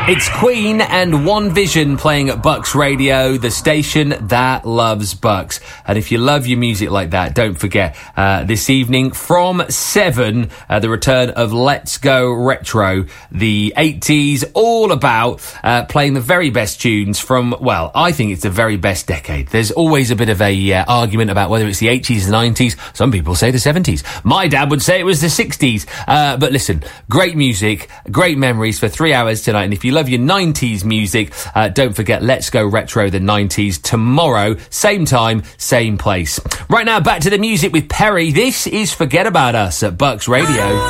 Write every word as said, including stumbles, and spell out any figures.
It's Queen and One Vision playing at Bucks Radio, the station that loves Bucks. And if you love your music like that, don't forget, uh, this evening from seven, uh, the return of Let's Go Retro, the eighties, all about uh, playing the very best tunes from, well, I think it's the very best decade. There's always a bit of a uh, argument about whether it's the eighties, the nineties. Some people say the seventies. My dad would say it was the sixties. Uh, but listen, great music, great memories for three hours tonight. And if you love your nineties music, uh, don't forget Let's Go Retro the nineties tomorrow, same time, same place. Right now, back to the music with Perry. This is Forget About Us at Bucks Radio.